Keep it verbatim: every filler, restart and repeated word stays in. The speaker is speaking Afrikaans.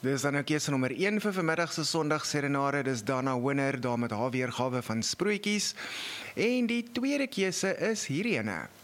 Dis dan nou keuse nommer een vir vanmiddag se Sondag Serenade, dis Dana Winner, daar met haar weergawe van Sproetjies. En die tweede keuse is hierdie ene.